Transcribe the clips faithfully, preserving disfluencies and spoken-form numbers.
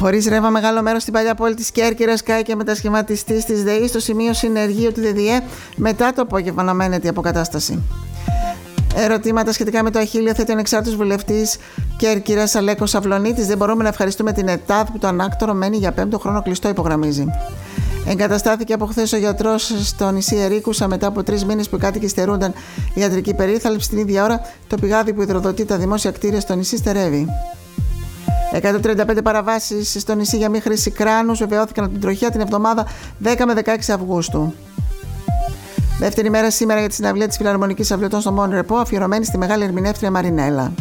Χωρίς ρεύμα, μεγάλο μέρος στην παλιά πόλη της Κέρκυρας κάει και μετασχηματιστής της ΔΕΗ στο σημείο συνεργείου του ΔΔΕ μετά το απόγευμα αναμένεται η αποκατάσταση. Ερωτήματα σχετικά με το αχύλιο θέτει ο ανεξάρτητος βουλευτής Κέρκυρας Αλέκος Αυλωνίτης. Δεν μπορούμε να ευχαριστούμε την ΕΤΑΔ που το ανάκτορο μένει για πέμπτο χρόνο κλειστό, υπογραμμίζει. Εγκαταστάθηκε από χθες ο γιατρός στο νησί Ερίκουσα μετά από τρεις μήνες που οι κάτοικοι στερούνταν ιατρική περίθαλψη. Την ίδια ώρα το πηγάδι που υδροδοτεί τα δημόσια κτίρια στο νησί στερεύει. εκατόν τριάντα πέντε παραβάσεις στο νησί για μη χρήση κράνους βεβαιώθηκαν από την τροχιά την εβδομάδα δέκα με δεκαέξι Αυγούστου. Δεύτερη μέρα σήμερα για τη συναυλία της Φιλαρμονικής Αυλωτών στο Μον Ρεπό, αφιερωμένη στη μεγάλη ερμηνεύτρια Μαρινέλα.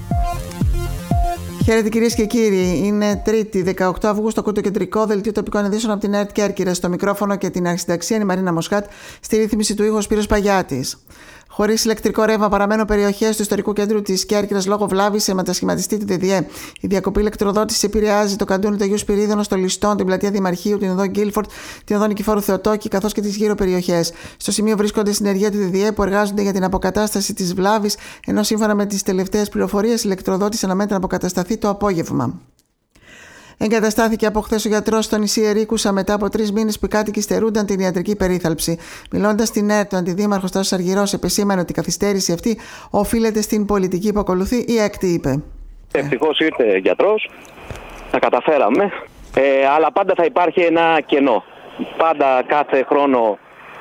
Χαίρετε κυρίες και κύριοι. Είναι Τρίτη, δεκαοκτώ Αυγούστου, ακούτε το κεντρικό δελτίο τοπικών ειδήσεων από την ΕΡΤ Κέρκυρας. Στο μικρόφωνο και την αρχισυνταξία είναι η Μαρίνα Μοσχάτ, στη ρύθμιση του ήχου Σπύρος Παγιάτης. Χωρίς ηλεκτρικό ρεύμα παραμένουν περιοχές του ιστορικού κέντρου της Κέρκυρας λόγω βλάβης σε μετασχηματιστή του ΔΔΕ. Η διακοπή ηλεκτροδότησης επηρεάζει το καντούνι του Αγίου Σπυρίδωνο, στο Ληστόν, την πλατεία Δημαρχείου, την οδό Γκίλφορντ, την οδό Νικηφόρου Θεοτόκη καθώς και τις γύρω περιοχές. Στο σημείο βρίσκονται συνεργεία του ΔΔΕ που εργάζονται για την αποκατάσταση της βλάβης, ενώ σύμφωνα με τις τελευταίες πληροφορίες η ηλεκτροδότηση αναμένεται να αποκατασταθεί το απόγευμα. Εγκαταστάθηκε από χθες ο γιατρός στο νησί Ερίκουσα μετά από τρεις μήνες που οι κάτοικοι στερούνταν την ιατρική περίθαλψη. Μιλώντας στην ΕΡΤ, ο αντιδήμαρχος Τάσος Αργυρός επεσήμανε ότι η καθυστέρηση αυτή οφείλεται στην πολιτική που ακολουθεί. Η ΕΚΤ είπε: Ευτυχώς ήρθε γιατρός, τα καταφέραμε, ε, αλλά πάντα θα υπάρχει ένα κενό. Πάντα κάθε χρόνο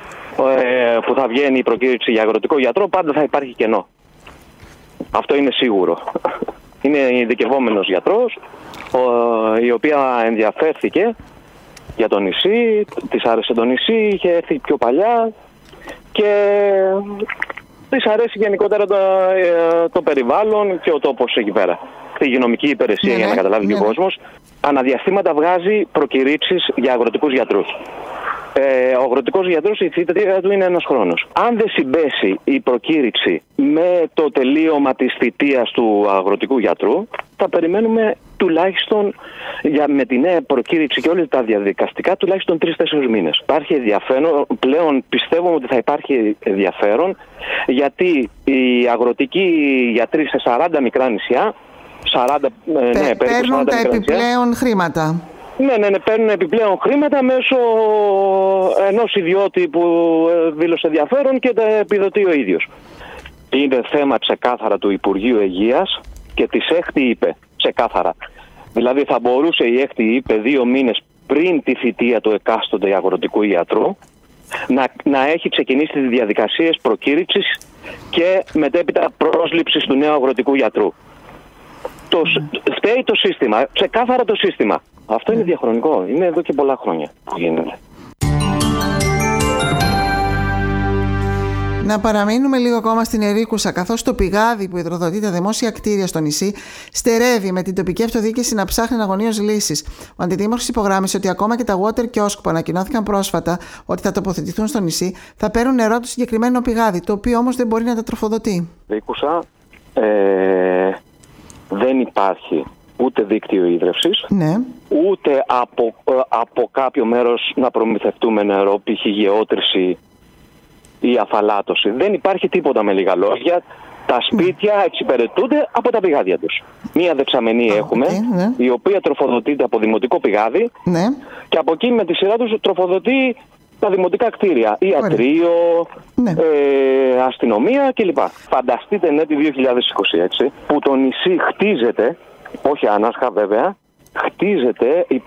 ε, που θα βγαίνει η προκήρυξη για αγροτικό γιατρό, πάντα θα υπάρχει κενό. Αυτό είναι σίγουρο. Είναι ειδικευόμενος γιατρός, η οποία ενδιαφέρθηκε για το νησί, της άρεσε το νησί, είχε έρθει πιο παλιά και της αρέσει γενικότερα το, το περιβάλλον και ο τόπος εκεί πέρα. Τη υγειονομική υπηρεσία, ναι, για να καταλάβει, ναι, και ο κόσμος, αναδιαστήματα βγάζει προκηρύξεις για αγροτικούς γιατρούς. Ε, ο αγροτικός γιατρός, η θητεία του είναι ένας χρόνος. Αν δεν συμπέσει η προκήρυξη με το τελείωμα της θητείας του αγροτικού γιατρού, θα περιμένουμε τουλάχιστον για, με τη νέα προκήρυξη και όλα τα διαδικαστικά, τουλάχιστον τρεις τέσσερις μήνες. Υπάρχει ενδιαφέρον, πλέον πιστεύω ότι θα υπάρχει ενδιαφέρον, γιατί οι αγροτικοί γιατροί σε σαράντα μικρά νησιά, σαράντα, Πε, ναι, παίρνουν τα επιπλέον νησιά, χρήματα. Ναι, ναι, ναι, παίρνουν επιπλέον χρήματα μέσω ενός ιδιώτη που δήλωσε ενδιαφέρον και τα επιδοτεί ο ίδιος. Είναι θέμα ξεκάθαρα του Υπουργείου Υγείας και της ΕΧΤΗ είπε ξεκάθαρα. Δηλαδή θα μπορούσε η ΕΧΤΗ, είπε, δύο μήνες πριν τη θητεία του εκάστοτε αγροτικού ιατρού να, να έχει ξεκινήσει τις διαδικασίες προκήρυξης και μετέπειτα πρόσληψης του νέου αγροτικού γιατρού. Το, φταίει το σύστημα, ξεκάθαρα το σύστημα. Αυτό είναι διαχρονικό. Είναι εδώ και πολλά χρόνια που γίνεται. Να παραμείνουμε λίγο ακόμα στην Ερίκουσα, καθώς το πηγάδι που υδροδοτεί τα δημόσια κτίρια στο νησί στερεύει, με την τοπική αυτοδιοίκηση να ψάχνει αγωνίως λύσεις. Ο αντιδήμαρχος υπογράμμισε ότι ακόμα και τα water kiosk που ανακοινώθηκαν πρόσφατα ότι θα τοποθετηθούν στο νησί θα παίρνουν νερό του συγκεκριμένο πηγάδι, το οποίο όμως δεν μπορεί να τα τροφοδοτεί. Ερίκουσα, ε, δεν υπάρχει ούτε δίκτυο ίδρευσης, ναι, ούτε από, από κάποιο μέρος να προμηθευτούμε νερό, π.χ. γεώτρηση ή αφαλάτωση. Δεν υπάρχει τίποτα, με λίγα λόγια. Τα σπίτια ναι. εξυπηρετούνται από τα πηγάδια τους. Μία δεξαμενή ah, έχουμε, okay, ναι. η οποία τροφοδοτείται από δημοτικό πηγάδι, ναι. και από εκεί με τη σειρά τους τροφοδοτεί τα δημοτικά κτίρια. Ιατρείο, ναι. ε, αστυνομία κλπ. Φανταστείτε, ναι, τη δύο χιλιάδες είκοσι έξι που το νησί χτίζεται, όχι ανάσχα βέβαια, χτίζεται